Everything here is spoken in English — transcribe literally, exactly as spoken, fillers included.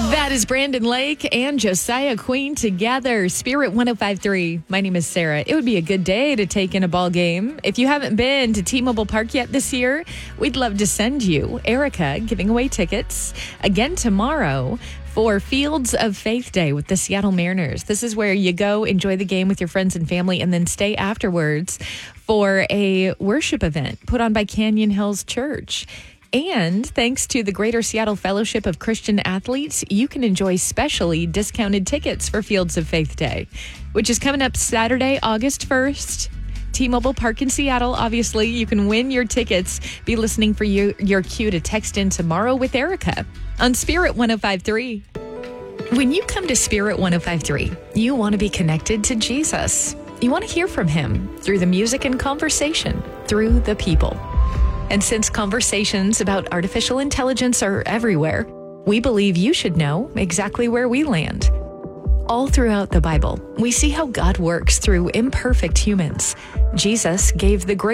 That is Brandon Lake and Josiah Queen together. Spirit one oh five point three. My name is Sarah. It would be a good day to take in a ball game. If you haven't been to T-Mobile Park yet this year, we'd love to send you. Erica giving away tickets again tomorrow for Fields of Faith Day with the Seattle Mariners. This is where you go, enjoy the game with your friends and family, and then stay afterwards for a worship event put on by Canyon Hills Church. And thanks to the Greater Seattle Fellowship of Christian Athletes, you can enjoy specially discounted tickets for Fields of Faith Day, which is coming up Saturday, August first. T-Mobile Park in Seattle, obviously. You can win your tickets. Be listening for your, your cue to text in tomorrow with Erica on Spirit one oh five point three. When you come to Spirit one oh five point three, you want to be connected to Jesus. You want to hear from him through the music and conversation, through the people. And since conversations about artificial intelligence are everywhere, we believe you should know exactly where we land. All throughout the Bible, we see how God works through imperfect humans. Jesus gave the great